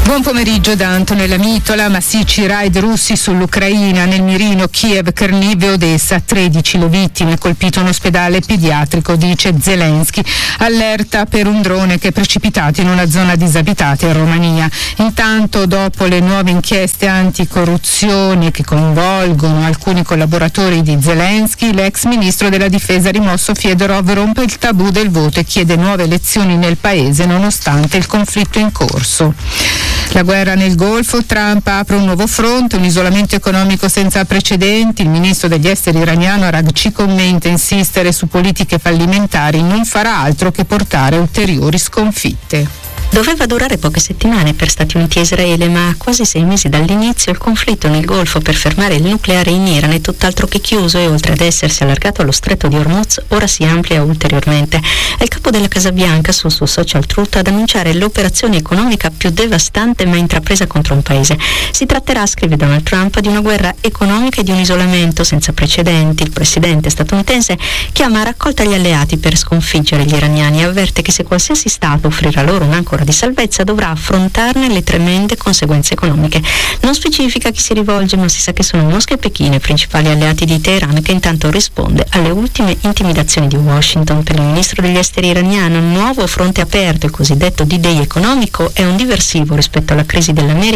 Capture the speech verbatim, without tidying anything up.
Buon pomeriggio da Antonella Mitola. Massicci raid russi sull'Ucraina, nel mirino Kiev, Cherniv e Odessa. tredici le vittime, colpito un ospedale pediatrico, dice Zelensky. Allerta per un drone che è precipitato in una zona disabitata in Romania. Intanto, dopo le nuove inchieste anticorruzione che coinvolgono alcuni collaboratori di Zelensky, l'ex ministro della difesa rimosso Fedorov rompe il tabù del voto e chiede nuove elezioni nel paese nonostante il conflitto in corso. La guerra nel Golfo, Trump apre un nuovo fronte, un isolamento economico senza precedenti. Il ministro degli esteri iraniano Araghchi commenta: insistere su politiche fallimentari non farà altro che portare ulteriori sconfitte. Doveva durare poche settimane per Stati Uniti e Israele, ma a quasi sei mesi dall'inizio il conflitto nel Golfo per fermare il nucleare in Iran è tutt'altro che chiuso e, oltre ad essersi allargato allo stretto di Hormuz, ora si amplia ulteriormente. È il capo della Casa Bianca sul suo social Truth ad annunciare l'operazione economica più devastante mai intrapresa contro un paese. Si tratterà, scrive Donald Trump, di una guerra economica e di un isolamento senza precedenti. Il presidente statunitense chiama a raccolta gli alleati per sconfiggere gli iraniani e avverte che se qualsiasi Stato offrirà loro un'ancora di salvezza dovrà affrontarne le tremende conseguenze economiche. Non specifica chi si rivolge, ma si sa che sono Mosca e Pechino i principali alleati di Teheran, che intanto risponde alle ultime intimidazioni di Washington. Per il ministro degli esteri iraniano, un nuovo fronte aperto, il cosiddetto D-Day economico, è un diversivo rispetto alla crisi dell'America